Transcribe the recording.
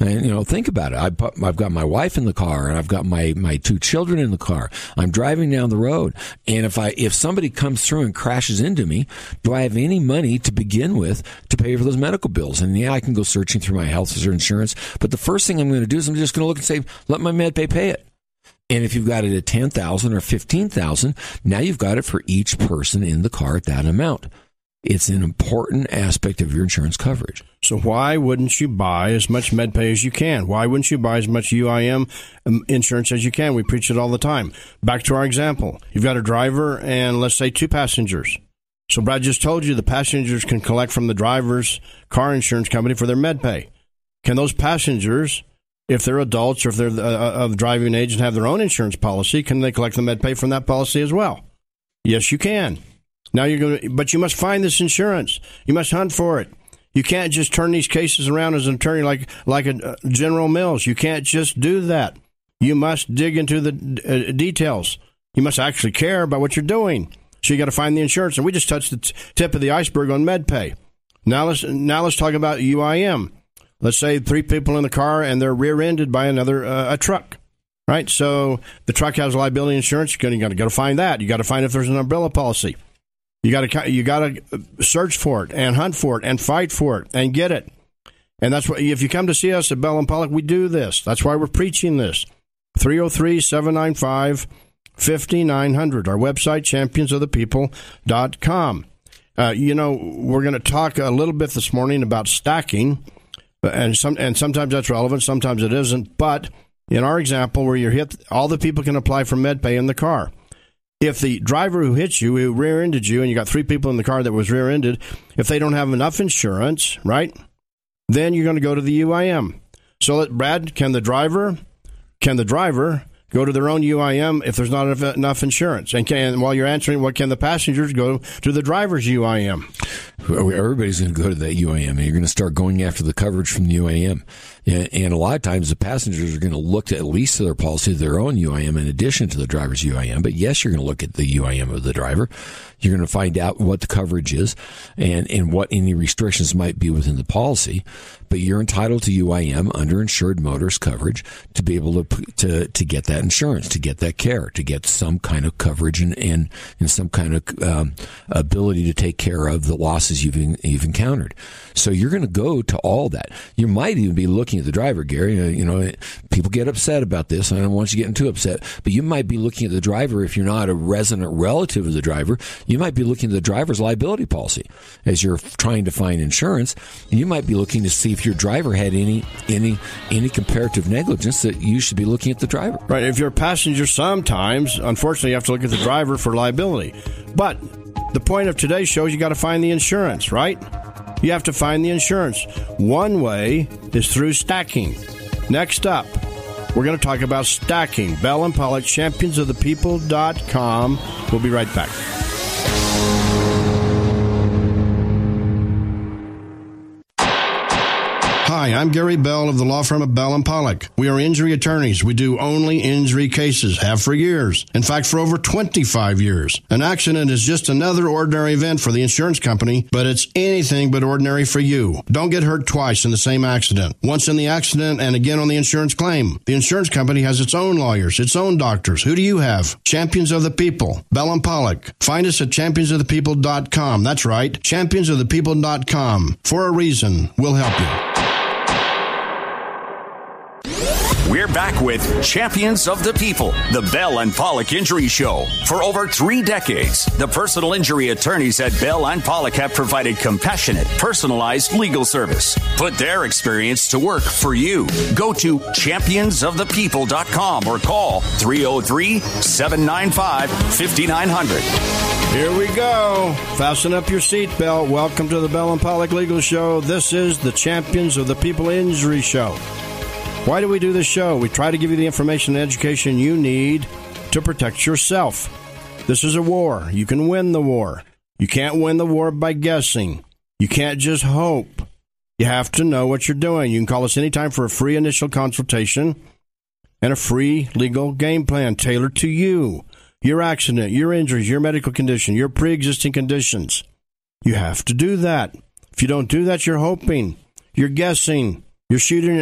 And, think about it. I've got my wife in the car, and I've got my 2 children in the car. I'm driving down the road, and if somebody comes through and crashes into me, do I have any money to begin with to pay for those medical bills? And I can go searching through my health insurance, but the first thing I'm going to do is I'm just going to look and say, let my MedPay pay it. And if you've got it at $10,000 or $15,000, now you've got it for each person in the car at that amount. It's an important aspect of your insurance coverage. So why wouldn't you buy as much MedPay as you can? Why wouldn't you buy as much UIM insurance as you can? We preach it all the time. Back to our example. You've got a driver and, let's say, 2 passengers. So Brad just told you the passengers can collect from the driver's car insurance company for their MedPay. Can those passengers, if they're adults or if they're of driving age and have their own insurance policy, can they collect the MedPay from that policy as well? Yes, you can. Now but you must find this insurance. You must hunt for it. You can't just turn these cases around as an attorney like a General Mills. You can't just do that. You must dig into the details. You must actually care about what you're doing. So you got to find the insurance. And we just touched the tip of the iceberg on MedPay. Now let's talk about UIM. Let's say 3 people in the car and they're rear-ended by a truck. Right? So the truck has liability insurance. You got to find that. You got to find if there's an umbrella policy. You got to search for it and hunt for it and fight for it and get it. And that's what, if you come to see us at Bell and Pollock, we do this. That's why we're preaching this. 303-795-5900. Our website, championsofthepeople.com. We're going to talk a little bit this morning about stacking, and sometimes that's relevant, sometimes it isn't. But in our example, where you're hit, all the people can apply for MedPay in the car. If the driver who hit you, who rear-ended you, and you got 3 people in the car that was rear-ended, if they don't have enough insurance, right, then you're going to go to the UIM. So, Brad, can the driver go to their own UIM if there's not enough insurance? And while you're answering, what can the passengers go to the driver's UIM? Everybody's going to go to that UIM, and you're going to start going after the coverage from the UIM. And a lot of times the passengers are going to look at least to their policy, their own UIM in addition to the driver's UIM. But yes, you're going to look at the UIM of the driver. You're going to find out what the coverage is and what any restrictions might be within the policy. But you're entitled to UIM, underinsured motorist coverage, to be able to get that insurance, to get that care, to get some kind of coverage and some kind of ability to take care of the losses you've encountered. So you're going to go to all that. You might even be looking at the driver, Gary. People get upset about this. I don't want you getting too upset, but you might be looking at the driver. If you're not a resident relative of the driver, you might be looking at the driver's liability policy as you're trying to find insurance, and you might be looking to see if your driver had any comparative negligence that you should be looking at the driver. Right. If you're a passenger, sometimes, unfortunately, you have to look at the driver for liability. But the point of today's show is you got to find the insurance, right? You have to find the insurance. One way is through stacking. Next up, we're going to talk about stacking. Bell and Pollock, championsofthepeople.com. We'll be right back. Hi, I'm Gary Bell of the law firm of Bell & Pollock. We are injury attorneys. We do only injury cases, have for years. In fact, for over 25 years. An accident is just another ordinary event for the insurance company, but it's anything but ordinary for you. Don't get hurt twice in the same accident. Once in the accident and again on the insurance claim. The insurance company has its own lawyers, its own doctors. Who do you have? Champions of the People. Bell & Pollock. Find us at championsofthepeople.com. That's right, championsofthepeople.com. For a reason, we'll help you. We're back with Champions of the People, the Bell and Pollock Injury Show. For over 3 decades, the personal injury attorneys at Bell and Pollock have provided compassionate, personalized legal service. Put their experience to work for you. Go to championsofthepeople.com or call 303-795-5900. Here we go. Fasten up your seatbelt. Welcome to the Bell and Pollock Legal Show. This is the Champions of the People Injury Show. Why do we do this show? We try to give you the information and education you need to protect yourself. This is a war. You can win the war. You can't win the war by guessing. You can't just hope. You have to know what you're doing. You can call us anytime for a free initial consultation and a free legal game plan tailored to you, your accident, your injuries, your medical condition, your pre-existing conditions. You have to do that. If you don't do that, you're hoping, you're guessing, you're shooting